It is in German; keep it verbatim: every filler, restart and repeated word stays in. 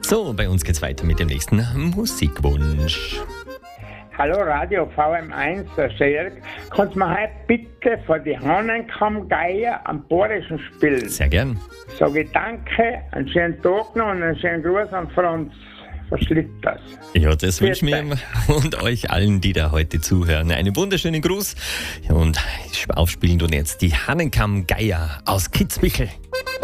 So, bei uns geht's weiter mit dem nächsten Musikwunsch. Hallo Radio V M eins, der Jörg. Kannst du mir heute bitte von die Hahnenkammgeier am Borischen spielen? Sehr gern. Sage ich danke, einen schönen Tag noch und einen schönen Gruß an Franz. Verschlitt das. Ja, das wünschen wir ihm und euch allen, die da heute zuhören, einen wunderschönen Gruß. Und aufspielen tun jetzt die Hahnenkammgeier aus Kitzbühel.